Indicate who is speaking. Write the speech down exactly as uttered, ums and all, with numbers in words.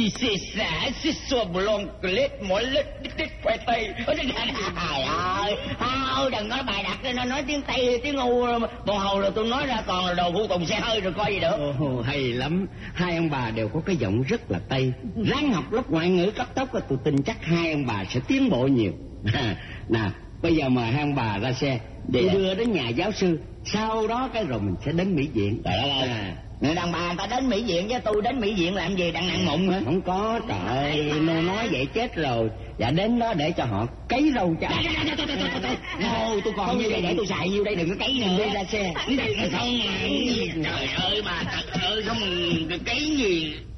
Speaker 1: xì xì xả xì xua bù lông lết mỗi lết lết khoai tây. Trời ơi, thôi đừng nói bài đặt nó nói tiếng Tây tiếng ngu bồ hầu rồi tôi nói ra còn là đồ phụ tùng xe hơi rồi coi gì được.
Speaker 2: Ồ, hay lắm, hai ông bà đều có cái giọng rất là Tây. Ráng học lớp ngoại ngữ cấp tốc tôi tin chắc hai ông bà sẽ tiến bộ nhiều. Nè, bây giờ mời hai ông bà ra xe để đưa đến nhà giáo sư, sau đó cái rồi mình sẽ đến Mỹ Viện.
Speaker 1: Trời ơi, người đàn bà người ta đến Mỹ Viện chứ tôi đến Mỹ Viện làm gì, đang nặng mụn hả?
Speaker 2: Không có, trời ơi, nó nói vậy chết rồi. Dạ đến đó để cho họ cấy râu cho.
Speaker 1: Thôi tôi còn như vậy để tôi xài nhiêu đây, đừng có cấy nữa.
Speaker 2: Đi ra xe.
Speaker 1: Không, trời ơi bà thật ơi, không cấy gì.